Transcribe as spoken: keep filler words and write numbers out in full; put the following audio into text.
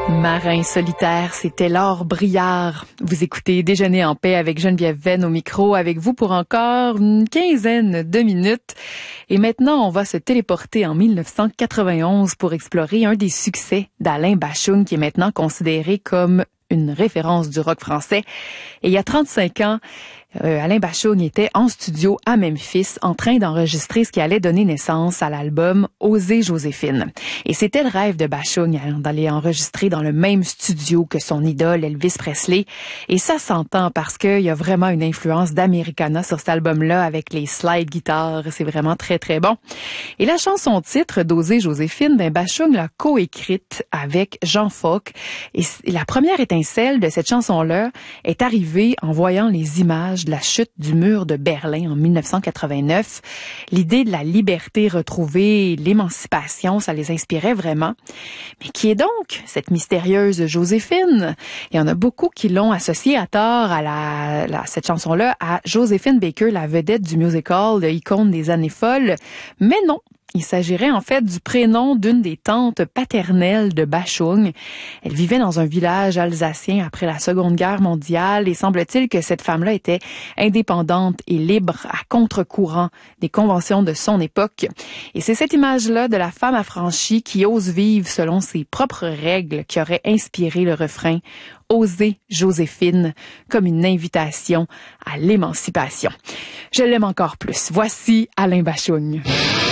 Marin solitaire, c'était Laure Briard. Vous écoutez Déjeuner en paix avec Geneviève Venn au micro, avec vous pour encore une quinzaine de minutes. Et maintenant, on va se téléporter en mille neuf cent quatre-vingt-onze pour explorer un des succès d'Alain Bashung, qui est maintenant considéré comme une référence du rock français. Et il y a trente-cinq ans, euh, Alain Bashung était en studio à Memphis en train d'enregistrer ce qui allait donner naissance à l'album Oser Joséphine. Et c'était le rêve de Bashung d'aller enregistrer dans le même studio que son idole Elvis Presley. Et ça s'entend parce qu'il y a vraiment une influence d'Americana sur cet album-là avec les slide guitares. C'est vraiment très, très bon. Et la chanson titre d'Oser Joséphine, ben Bashung l'a coécrite avec Jean Fauque. Et la première étincelle de cette chanson-là est arrivée en voyant les images de la chute du mur de Berlin en mille neuf cent quatre-vingt-neuf. L'idée de la liberté retrouvée, l'émancipation, ça les inspirait vraiment. Mais qui est donc cette mystérieuse Joséphine? Il y en a beaucoup qui l'ont associée à tort à la, la, cette chanson-là à Joséphine Baker, la vedette du musical, l'icône des années folles. Mais non. Il s'agirait en fait du prénom d'une des tantes paternelles de Bashung. Elle vivait dans un village alsacien après la Seconde Guerre mondiale et semble-t-il que cette femme-là était indépendante et libre à contre-courant des conventions de son époque. Et c'est cette image-là de la femme affranchie qui ose vivre selon ses propres règles qui aurait inspiré le refrain « Oser Joséphine » comme une invitation à l'émancipation. Je l'aime encore plus. Voici Alain Bashung.